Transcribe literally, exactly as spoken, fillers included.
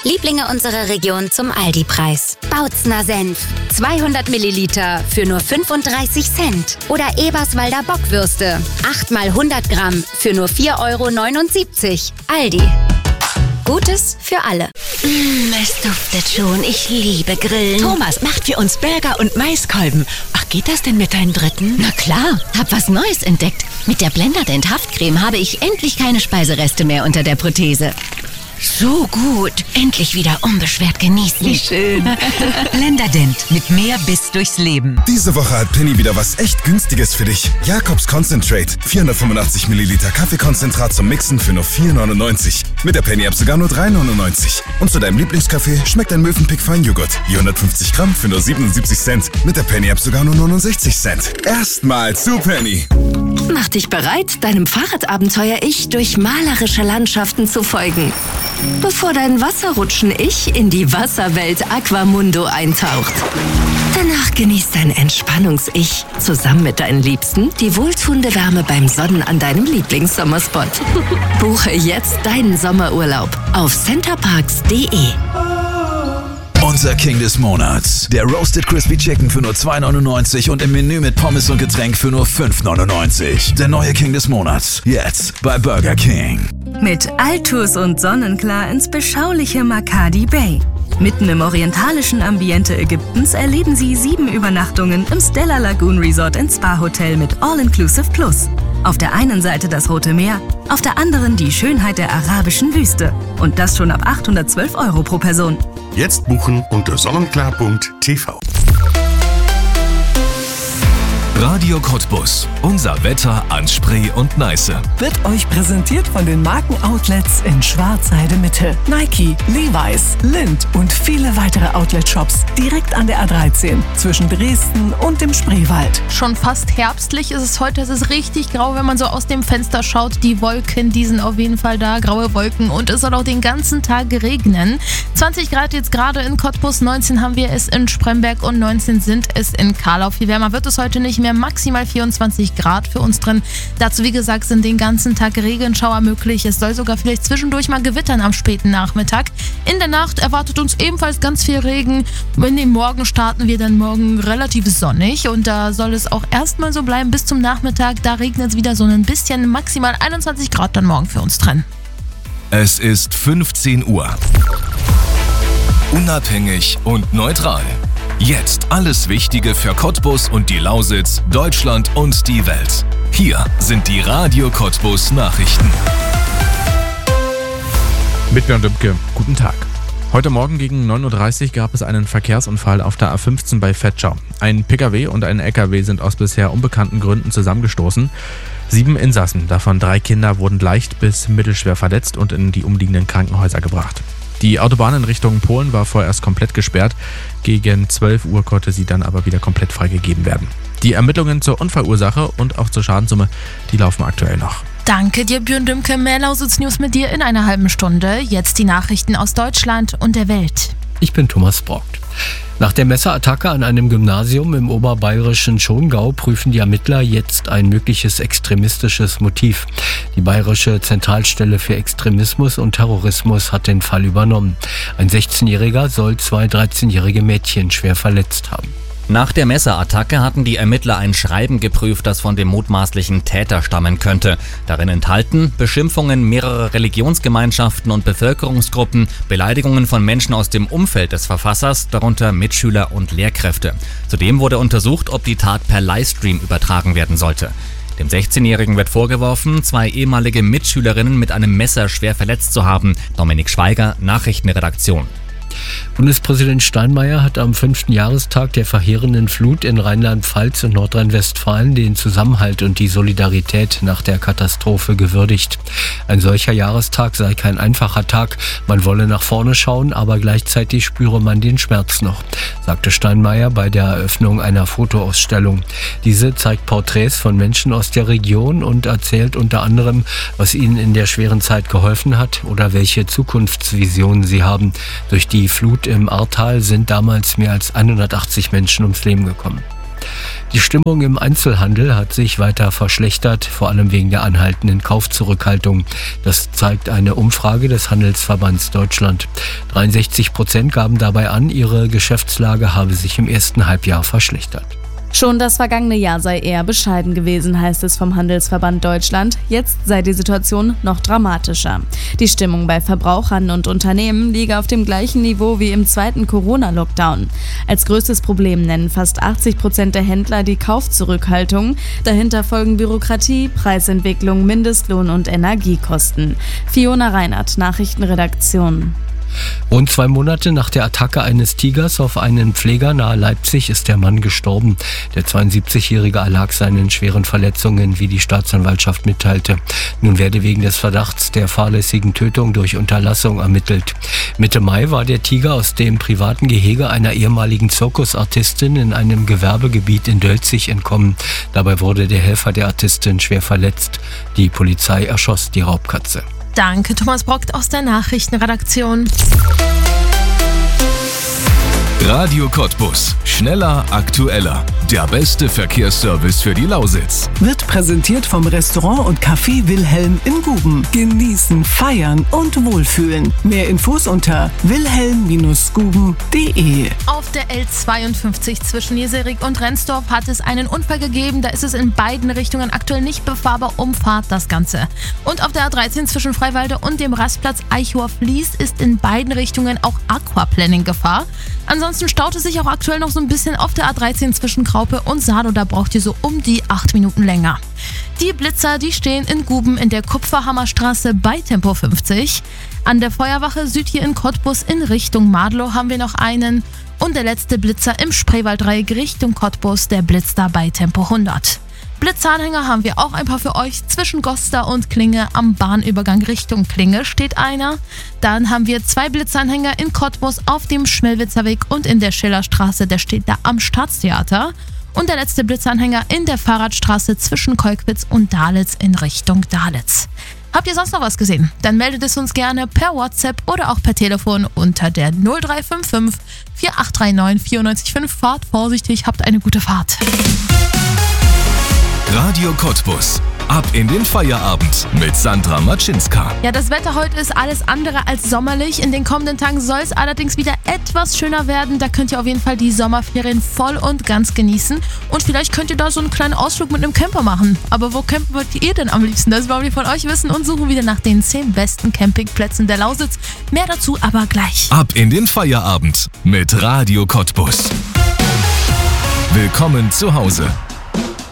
Lieblinge unserer Region zum Aldi-Preis. Bautzner Senf. zweihundert Milliliter für nur fünfunddreißig Cent. Oder Eberswalder Bockwürste. acht mal hundert Gramm für nur vier Euro neunundsiebzig. Aldi. Gutes für alle. Mm, es duftet schon. Ich liebe Grillen. Thomas macht für uns Burger und Maiskolben. Ach, geht das denn mit deinem dritten? Na klar, hab was Neues entdeckt. Mit der Blenderdent Haftcreme habe ich endlich keine Speisereste mehr unter der Prothese. So gut. Endlich wieder unbeschwert genießen. Wie schön. Blenderdent mit mehr Biss durchs Leben. Diese Woche hat Penny wieder was echt Günstiges für dich. Jakobs Concentrate. vierhundertfünfundachtzig Milliliter Kaffeekonzentrat zum Mixen für nur vier neunundneunzig. Mit der Penny-App sogar nur drei neunundneunzig. Und zu deinem Lieblingskaffee schmeckt ein Mövenpick Feinjoghurt. vierhundertfünfzig Gramm für nur siebenundsiebzig Cent. Mit der Penny-App sogar nur neunundsechzig Cent. Erstmal zu Penny. Mach dich bereit, deinem Fahrradabenteuer-Ich durch malerische Landschaften zu folgen. Bevor dein Wasserrutschen-Ich in die Wasserwelt Aquamundo eintaucht. Danach genießt dein Entspannungs-Ich zusammen mit deinen Liebsten die wohltuende Wärme beim Sonnen an deinem Lieblingssommerspot. Buche jetzt deinen Sommerurlaub auf centerparks punkt de. Unser King des Monats. Der Roasted Crispy Chicken für nur zwei neunundneunzig und im Menü mit Pommes und Getränk für nur fünf neunundneunzig. Der neue King des Monats. Jetzt bei Burger King. Mit Altus und Sonnenklar ins beschauliche Makadi Bay. Mitten im orientalischen Ambiente Ägyptens erleben Sie sieben Übernachtungen im Stella Lagoon Resort and Spa Hotel mit All-Inclusive Plus. Auf der einen Seite das Rote Meer, auf der anderen die Schönheit der arabischen Wüste. Und das schon ab achthundertzwölf Euro pro Person. Jetzt buchen unter sonnenklar punkt t v. Radio Cottbus. Unser Wetter an Spree und Neiße. Wird euch präsentiert von den Markenoutlets in Schwarzheide Mitte. Nike, Levi's, Lindt und viele weitere Outlet-Shops direkt an der A dreizehn zwischen Dresden und dem Spreewald. Schon fast herbstlich ist es heute. Es ist richtig grau, wenn man so aus dem Fenster schaut. Die Wolken, die sind auf jeden Fall da. Graue Wolken. Und es soll auch den ganzen Tag regnen. zwanzig Grad jetzt gerade in Cottbus, neunzehn haben wir es in Spremberg und neunzehn sind es in Karlau. Viel wärmer wird es heute nicht mehr. Maximal vierundzwanzig Grad für uns drin. Dazu, wie gesagt, sind den ganzen Tag Regenschauer möglich. Es soll sogar vielleicht zwischendurch mal gewittern am späten Nachmittag. In der Nacht erwartet uns ebenfalls ganz viel Regen. In den Morgen starten wir dann morgen relativ sonnig und da soll es auch erstmal so bleiben bis zum Nachmittag. Da regnet es wieder so ein bisschen. Maximal einundzwanzig Grad dann morgen für uns drin. Es ist fünfzehn Uhr. Unabhängig und neutral. Jetzt alles Wichtige für Cottbus und die Lausitz, Deutschland und die Welt. Hier sind die Radio Cottbus Nachrichten. Mit Björn Dümke, guten Tag. Heute Morgen gegen neun Uhr dreißig gab es einen Verkehrsunfall auf der A fünfzehn bei Vetschau. Ein Pkw und ein L K W sind aus bisher unbekannten Gründen zusammengestoßen. Sieben Insassen, davon drei Kinder, wurden leicht bis mittelschwer verletzt und in die umliegenden Krankenhäuser gebracht. Die Autobahn in Richtung Polen war vorerst komplett gesperrt. Gegen zwölf Uhr konnte sie dann aber wieder komplett freigegeben werden. Die Ermittlungen zur Unfallursache und auch zur Schadenssumme, die laufen aktuell noch. Danke dir, Björn Dümke. Mehr Lausitz-News mit dir in einer halben Stunde. Jetzt die Nachrichten aus Deutschland und der Welt. Ich bin Thomas Brockt. Nach der Messerattacke an einem Gymnasium im oberbayerischen Schongau prüfen die Ermittler jetzt ein mögliches extremistisches Motiv. Die Bayerische Zentralstelle für Extremismus und Terrorismus hat den Fall übernommen. Ein sechzehnjähriger soll zwei dreizehnjährige Mädchen schwer verletzt haben. Nach der Messerattacke hatten die Ermittler ein Schreiben geprüft, das von dem mutmaßlichen Täter stammen könnte. Darin enthalten Beschimpfungen mehrerer Religionsgemeinschaften und Bevölkerungsgruppen, Beleidigungen von Menschen aus dem Umfeld des Verfassers, darunter Mitschüler und Lehrkräfte. Zudem wurde untersucht, ob die Tat per Livestream übertragen werden sollte. Dem sechzehnjährigen wird vorgeworfen, zwei ehemalige Mitschülerinnen mit einem Messer schwer verletzt zu haben. Dominik Schweiger, Nachrichtenredaktion. Bundespräsident Steinmeier hat am fünften Jahrestag der verheerenden Flut in Rheinland-Pfalz und Nordrhein-Westfalen den Zusammenhalt und die Solidarität nach der Katastrophe gewürdigt. Ein solcher Jahrestag sei kein einfacher Tag, man wolle nach vorne schauen, aber gleichzeitig spüre man den Schmerz noch, sagte Steinmeier bei der Eröffnung einer Fotoausstellung. Diese zeigt Porträts von Menschen aus der Region und erzählt unter anderem, was ihnen in der schweren Zeit geholfen hat oder welche Zukunftsvisionen sie haben. Durch die Flut im Ahrtal sind damals mehr als hundertachtzig Menschen ums Leben gekommen. Die Stimmung im Einzelhandel hat sich weiter verschlechtert, vor allem wegen der anhaltenden Kaufzurückhaltung. Das zeigt eine Umfrage des Handelsverbands Deutschland. dreiundsechzig Prozent gaben dabei an, ihre Geschäftslage habe sich im ersten Halbjahr verschlechtert. Schon das vergangene Jahr sei eher bescheiden gewesen, heißt es vom Handelsverband Deutschland. Jetzt sei die Situation noch dramatischer. Die Stimmung bei Verbrauchern und Unternehmen liege auf dem gleichen Niveau wie im zweiten Corona-Lockdown. Als größtes Problem nennen fast achtzig Prozent der Händler die Kaufzurückhaltung. Dahinter folgen Bürokratie, Preisentwicklung, Mindestlohn und Energiekosten. Fiona Reinhardt, Nachrichtenredaktion. Rund zwei Monate nach der Attacke eines Tigers auf einen Pfleger nahe Leipzig ist der Mann gestorben. Der zweiundsiebzigjährige erlag seinen schweren Verletzungen, wie die Staatsanwaltschaft mitteilte. Nun werde wegen des Verdachts der fahrlässigen Tötung durch Unterlassung ermittelt. Mitte Mai war der Tiger aus dem privaten Gehege einer ehemaligen Zirkusartistin in einem Gewerbegebiet in Dölzig entkommen. Dabei wurde der Helfer der Artistin schwer verletzt. Die Polizei erschoss die Raubkatze. Danke, Thomas Brockt aus der Nachrichtenredaktion. Radio Cottbus. Schneller, aktueller. Der beste Verkehrsservice für die Lausitz. Wird präsentiert vom Restaurant und Café Wilhelm in Guben. Genießen, feiern und wohlfühlen. Mehr Infos unter wilhelm Bindestrich guben Punkt de. Auf der L zweiundfünfzig zwischen Jeserik und Rendsdorf hat es einen Unfall gegeben. Da ist es in beiden Richtungen aktuell nicht befahrbar. Umfahrt das Ganze. Und auf der A dreizehn zwischen Freiwalde und dem Rastplatz Eichhorst-Lies ist in beiden Richtungen auch Aquaplaning-Gefahr. Ansonsten staut es sich auch aktuell noch so ein bisschen auf der A dreizehn zwischen Graupe und Sado. Da braucht ihr so um die acht Minuten länger. Die Blitzer, die stehen in Guben in der Kupferhammerstraße bei Tempo fünfzig. An der Feuerwache Süd hier in Cottbus in Richtung Madlow haben wir noch einen. Und der letzte Blitzer im Spreewalddreieck Richtung Cottbus, der blitzt da bei Tempo hundert. Blitzeranhänger haben wir auch ein paar für euch. Zwischen Goster und Klinge am Bahnübergang Richtung Klinge steht einer. Dann haben wir zwei Blitzanhänger in Cottbus auf dem Schmelwitzer Weg und in der Schillerstraße, der steht da am Staatstheater. Und der letzte Blitzanhänger in der Fahrradstraße zwischen Kolkwitz und Dalitz in Richtung Dalitz. Habt ihr sonst noch was gesehen? Dann meldet es uns gerne per WhatsApp oder auch per Telefon unter der null drei fünf fünf vier acht drei neun vier neun fünf. Fahrt vorsichtig, habt eine gute Fahrt. Radio Cottbus. Ab in den Feierabend mit Sandra Matschinska. Ja, das Wetter heute ist alles andere als sommerlich. In den kommenden Tagen soll es allerdings wieder etwas schöner werden. Da könnt ihr auf jeden Fall die Sommerferien voll und ganz genießen. Und vielleicht könnt ihr da so einen kleinen Ausflug mit einem Camper machen. Aber wo campen wollt ihr denn am liebsten? Das wollen wir von euch wissen und suchen wieder nach den zehn besten Campingplätzen der Lausitz. Mehr dazu aber gleich. Ab in den Feierabend mit Radio Cottbus. Willkommen zu Hause.